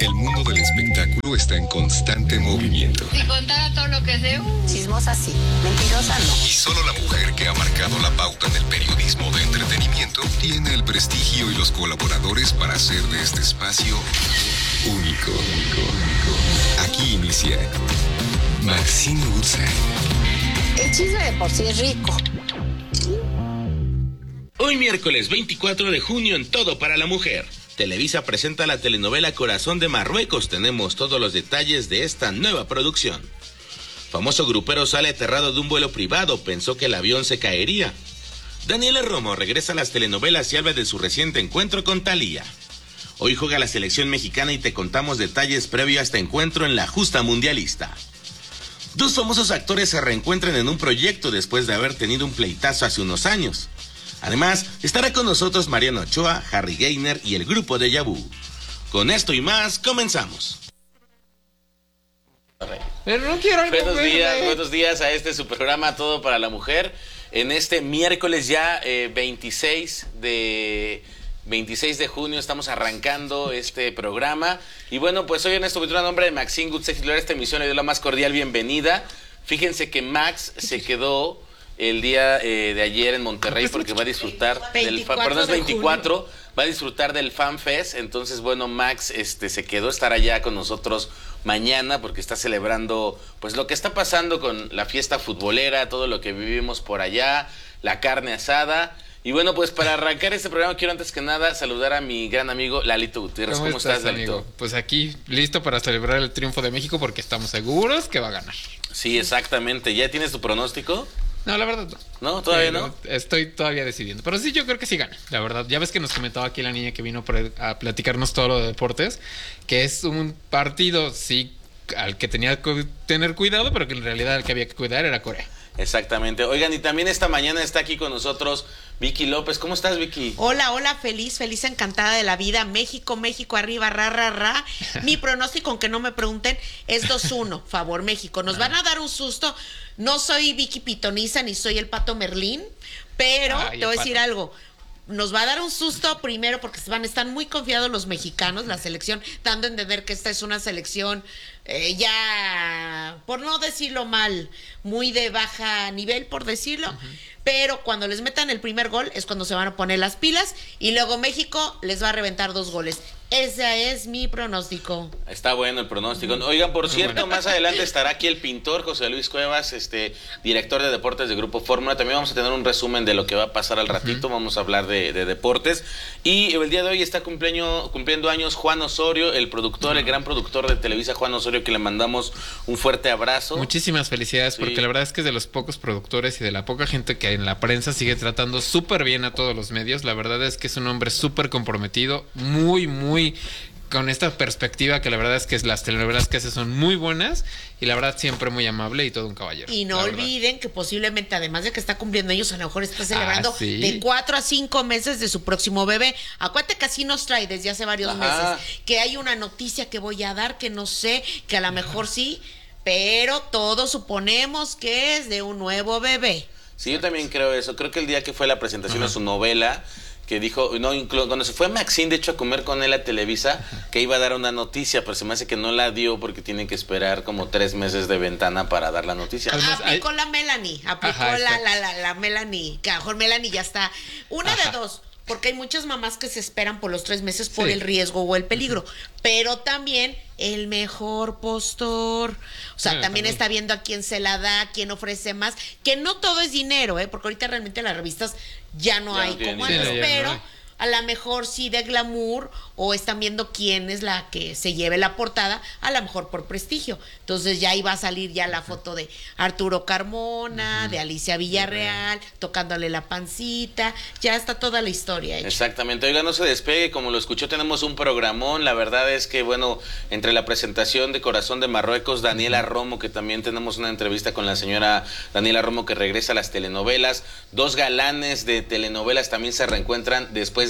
El mundo del espectáculo está en constante movimiento. Si contara todo lo que sé. Chismosa sí, mentirosa no. Y solo la mujer que ha marcado la pauta en el periodismo de entretenimiento tiene el prestigio y los colaboradores para hacer de este espacio único. Aquí inicia Maxine Goodside. El chisme de por sí es rico. Hoy miércoles 24 de junio en Todo para la Mujer. Televisa presenta la telenovela Corazón de Marruecos. Tenemos todos los detalles de esta nueva producción. Famoso grupero sale aterrado de un vuelo privado, pensó que el avión se caería. Daniela Romo regresa a las telenovelas y habla de su reciente encuentro con Thalía. Hoy juega la selección mexicana y te contamos detalles previo a este encuentro en la justa mundialista. Dos famosos actores se reencuentran en un proyecto después de haber tenido un pleitazo hace unos años. Además, estará con nosotros Mariano Ochoa, Harry Gainer y el grupo de Yabú. Con esto y más, comenzamos. Pero no quiero algo buenos días a este su programa Todo para la Mujer. En este miércoles ya 26 de junio estamos arrancando este programa. Y bueno, pues hoy en este a nombre de Maxine Goodside, titular de esta emisión, le doy la más cordial bienvenida. Fíjense que Max se quedó el día de ayer en Monterrey porque va a disfrutar va a disfrutar del Fan Fest. Entonces, bueno, Max se quedó, estará allá con nosotros mañana porque está celebrando pues lo que está pasando con la fiesta futbolera, todo lo que vivimos por allá, la carne asada. Y bueno, pues para arrancar este programa quiero antes que nada saludar a mi gran amigo Lalito Gutiérrez. ¿Cómo estás, Lalito? Amigo? Pues aquí listo para celebrar el triunfo de México porque estamos seguros que va a ganar. Sí, exactamente. ¿Ya tienes tu pronóstico? No, la verdad no. ¿No? ¿Todavía no? Estoy todavía decidiendo. Pero sí, yo creo que sí gana, la verdad. Ya ves que nos comentaba aquí la niña que vino a platicarnos todo lo de deportes, que es un partido, sí, al que tenía que tener cuidado, pero que en realidad el que había que cuidar era Corea. Exactamente. Oigan, y también esta mañana está aquí con nosotros Vicky López. ¿Cómo estás, Vicky? Hola, feliz, encantada de la vida. México, arriba, ra. Mi pronóstico, aunque no me pregunten, es 2-1, favor México. Nos van a dar un susto. No soy Vicky Pitoniza ni soy el Pato Merlín, pero te voy a decir algo. Nos va a dar un susto primero porque están muy confiados los mexicanos, la selección, dando a entender que esta es una selección ya, por no decirlo mal, muy de baja nivel, por decirlo. Uh-huh. Pero cuando les metan el primer gol es cuando se van a poner las pilas y luego México les va a reventar 2 goles. Ese es mi pronóstico. Está bueno el pronóstico. Oigan, por cierto, más adelante estará aquí el pintor José Luis Cuevas, director de deportes de Grupo Fórmula. También vamos a tener un resumen de lo que va a pasar al ratito. Uh-huh. Vamos a hablar de deportes. Y el día de hoy está cumpliendo años Juan Osorio, el productor, el gran productor de Televisa, Juan Osorio, que le mandamos un fuerte abrazo. Muchísimas felicidades, sí, porque la verdad es que es de los pocos productores y de la poca gente que en la prensa sigue tratando súper bien a todos los medios. La verdad es que es un hombre súper comprometido, muy con esta perspectiva, que la verdad es que las telenovelas que hace son muy buenas y la verdad siempre muy amable y todo un caballero. Y no olviden que posiblemente, además de que está cumpliendo años, a lo mejor está celebrando de 4 a 5 meses de su próximo bebé. Acuérdate que así nos trae desde hace varios meses, que hay una noticia que voy a dar, que no sé, que a lo mejor sí, pero todos suponemos que es de un nuevo bebé. Sí, yo también creo eso. Creo que el día que fue la presentación de su novela, que dijo, cuando se fue Maxine, de hecho, a comer con él a Televisa, que iba a dar una noticia, pero se me hace que no la dio porque tienen que esperar como 3 meses de ventana para dar la noticia. Aplicó la Melanie, la Melanie, que a lo mejor Melanie ya está. Una de dos, porque hay muchas mamás que se esperan por los 3 meses por el riesgo o el peligro, pero también el mejor postor, o sea, también está viendo a quién se la da, quién ofrece más, que no todo es dinero, porque ahorita realmente las revistas ya no hay como antes, pero a lo mejor sí de glamour, o están viendo quién es la que se lleve la portada, a lo mejor por prestigio. Entonces ya iba a salir ya la foto de Arturo Carmona, de Alicia Villarreal, tocándole la pancita, ya está toda la historia hecha. Exactamente. Oiga, no se despegue, como lo escuchó, tenemos un programón. La verdad es que, bueno, entre la presentación de Corazón de Marruecos, Daniela Romo, que también tenemos una entrevista con la señora Daniela Romo, que regresa a las telenovelas, 2 galanes de telenovelas también se reencuentran después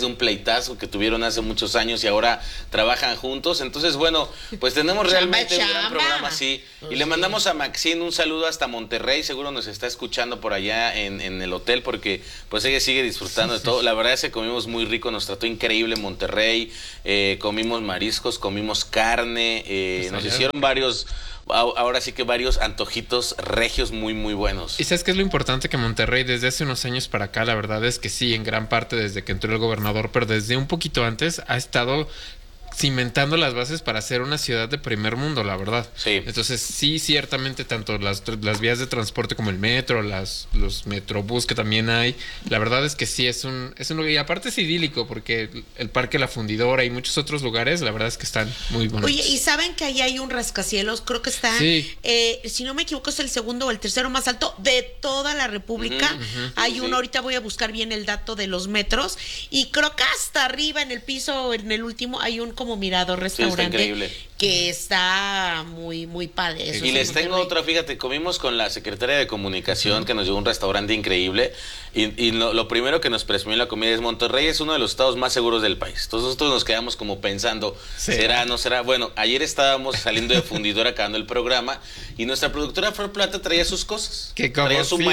de un pleitazo que tuvieron hace muchos años y ahora trabajan juntos. Entonces, bueno, pues tenemos realmente un gran programa así. Y le mandamos a Maxine un saludo hasta Monterrey, seguro nos está escuchando por allá en el hotel, porque pues ella sigue disfrutando de todo. La verdad es que comimos muy rico, nos trató increíble en Monterrey, comimos mariscos, comimos carne, nos hicieron ahora sí que varios antojitos regios muy, muy buenos. Y sabes qué es lo importante, que Monterrey desde hace unos años para acá, la verdad es que sí, en gran parte desde que entró el gobernador, pero desde un poquito antes ha estado cimentando las bases para ser una ciudad de primer mundo, la verdad. Sí. Entonces, sí, ciertamente, tanto las vías de transporte como el metro, los metrobús que también hay, la verdad es que sí es un lugar, y aparte es idílico, porque el Parque La Fundidora y muchos otros lugares, la verdad es que están muy bonitos. Oye, ¿y saben que ahí hay un rascacielos? Creo que está, si no me equivoco, es el segundo o el tercero más alto de toda la República. Hay uno, ahorita voy a buscar bien el dato de los metros, y creo que hasta arriba, en el piso, en el último, hay un como mirador restaurante que está muy, muy padre. Eso y les tengo otra, fíjate, comimos con la secretaria de Comunicación, que nos llevó a un restaurante increíble, y lo primero que nos presumió la comida es: Monterrey es uno de los estados más seguros del país. Entonces nosotros nos quedamos como pensando, ¿será, no será? Bueno, ayer estábamos saliendo de Fundidora acabando el programa, y nuestra productora Flor Plata traía sus cosas. Traía su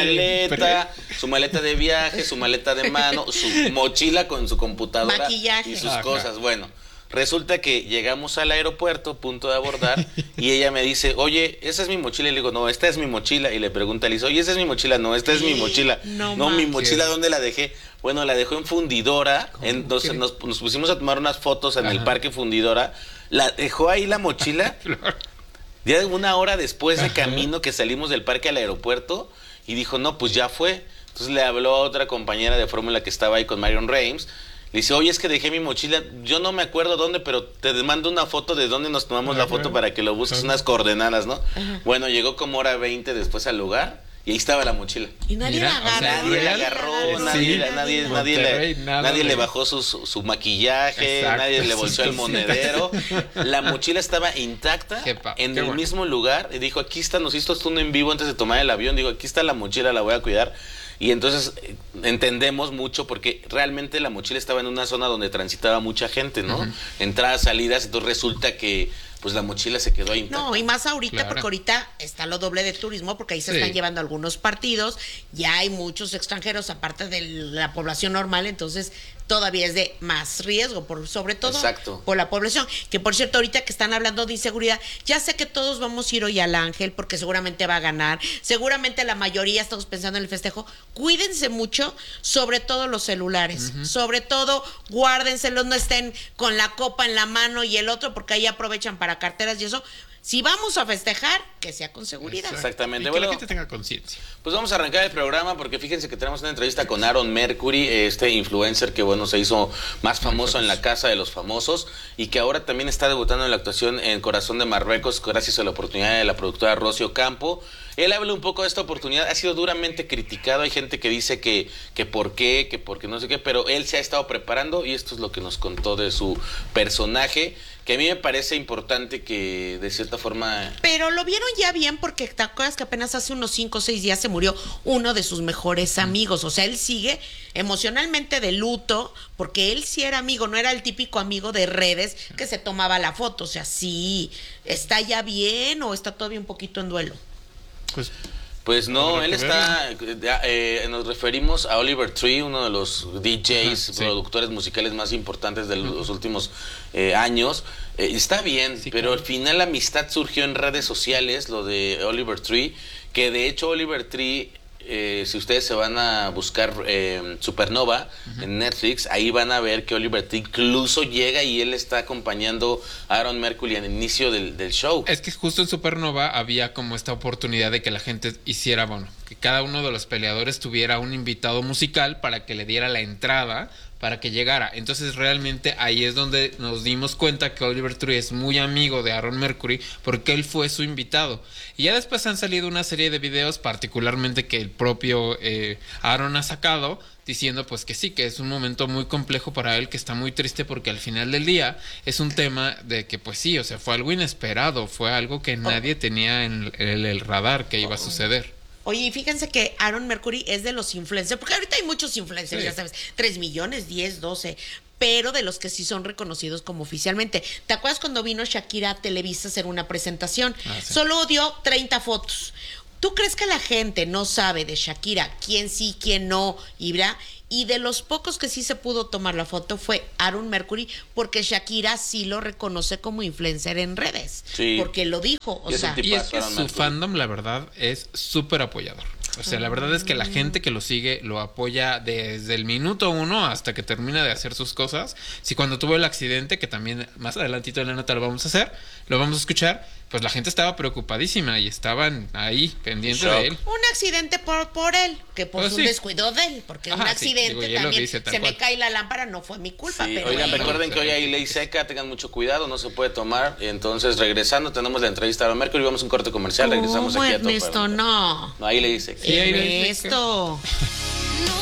maleta de viaje, su maleta de mano, su mochila con su computadora, maquillaje y sus cosas. Bueno, resulta que llegamos al aeropuerto, punto de abordar, y ella me dice: oye, ¿esa es mi mochila? Y le digo: no, esta es mi mochila. Y le pregunta a Liz: oye, ¿esa es mi mochila? No, esta es mi mochila. No, mi mochila, ¿dónde la dejé? Bueno, la dejó en Fundidora. Entonces nos pusimos a tomar unas fotos en el Parque Fundidora. La dejó ahí la mochila. Ya una hora después de camino que salimos del parque al aeropuerto, y dijo: no, pues ya fue. Entonces le habló a otra compañera de fórmula que estaba ahí con Marion Reims. Le dice: oye, es que dejé mi mochila, yo no me acuerdo dónde, pero te mando una foto de dónde nos tomamos la foto para que lo busques, unas coordenadas, ¿no? Bueno, llegó como hora 20 después al lugar y ahí estaba la mochila. Y nadie la agarró. Nadie la agarró, nadie le bajó su maquillaje, nadie le bolseó el monedero. La mochila estaba intacta en el mismo lugar, y dijo: aquí está, nos hizo uno en vivo antes de tomar el avión, digo: aquí está la mochila, la voy a cuidar. Y entonces entendemos mucho, porque realmente la mochila estaba en una zona donde transitaba mucha gente, ¿no? Entradas, salidas, entonces resulta que pues la mochila se quedó ahí intacta. No, y más ahorita, porque ahorita está lo doble de turismo, porque ahí se están llevando algunos partidos, ya hay muchos extranjeros aparte de la población normal, entonces todavía es de más riesgo, sobre todo por la población. Que por cierto, ahorita que están hablando de inseguridad, ya sé que todos vamos a ir hoy al Ángel, porque seguramente va a ganar, seguramente la mayoría estamos pensando en el festejo. Cuídense mucho, sobre todo los celulares, sobre todo guárdenselos, no estén con la copa en la mano y el otro, porque ahí aprovechan para carteras y eso. Si vamos a festejar, que sea con seguridad. Exactamente. Y que la gente tenga conciencia. Pues vamos a arrancar el programa, porque fíjense que tenemos una entrevista con Aaron Mercury, este influencer que se hizo más famoso en la Casa de los Famosos, y que ahora también está debutando en la actuación en Corazón de Marruecos, gracias a la oportunidad de la productora Rocío Ocampo. Él habla un poco de esta oportunidad, ha sido duramente criticado, hay gente que dice que por qué, que porque no sé qué, pero él se ha estado preparando, y esto es lo que nos contó de su personaje, que a mí me parece importante que de cierta forma... Pero lo vieron ya bien, porque te acuerdas que apenas hace unos 5 o 6 días se murió uno de sus mejores amigos. O sea, él sigue emocionalmente de luto, porque él sí era amigo, no era el típico amigo de redes que se tomaba la foto. O sea, sí, ¿está ya bien o está todavía un poquito en duelo? Pues no, él está, nos referimos a Oliver Tree, uno de los DJs, productores musicales más importantes de los últimos años. Está bien, pero al final la amistad surgió en redes sociales, lo de Oliver Tree, que de hecho Oliver Tree, si ustedes se van a buscar Supernova en Netflix, ahí van a ver que Oliver Tree incluso llega y él está acompañando a Aaron Mercury al inicio del show. Es que justo en Supernova había como esta oportunidad de que la gente hiciera, que cada uno de los peleadores tuviera un invitado musical para que le diera la entrada para que llegara. Entonces realmente ahí es donde nos dimos cuenta que Oliver Tree es muy amigo de Aaron Mercury, porque él fue su invitado. Y ya después han salido una serie de videos, particularmente que el propio Aaron ha sacado, diciendo pues que sí, que es un momento muy complejo para él, que está muy triste, porque al final del día es un tema de que pues sí, o sea, fue algo inesperado, fue algo que nadie tenía en el radar que iba a suceder. Oye, y fíjense que Aaron Mercury es de los influencers, porque ahorita hay muchos influencers, ya sabes, 3 millones, 10, 12, pero de los que sí son reconocidos como oficialmente. ¿Te acuerdas cuando vino Shakira a Televisa a hacer una presentación? Sí. Solo dio 30 fotos. ¿Tú crees que la gente no sabe de Shakira quién sí, quién no, Ibra? Y de los pocos que sí se pudo tomar la foto fue Aaron Mercury, porque Shakira sí lo reconoce como influencer en redes. Sí. Porque lo dijo, o Y es sea. un Y es que Aaron su Mercury. fandom, la verdad, es súper apoyador. O sea, la verdad es que la gente que lo sigue lo apoya desde el minuto 1 hasta que termina de hacer sus cosas. Si cuando tuvo el accidente, que también más adelantito en la nota lo vamos a hacer, lo vamos a escuchar, pues la gente estaba preocupadísima y estaban ahí pendientes Shock. de él. Un accidente por él, que por Pues un sí. descuido de él, porque Ajá, un sí, accidente digo, y él lo también, dice tal se me cual. cae la lámpara, no fue mi culpa, Sí, pero oigan, bueno. recuerden que hoy hay ley seca, tengan mucho cuidado, no se puede tomar. Entonces, regresando, tenemos la entrevista a Aaron Mercury, vamos a un corte comercial, regresamos ¿Cómo, aquí a todo. Ernesto? No. No, hay ley seca. Sí, hay ley seca. Ernesto.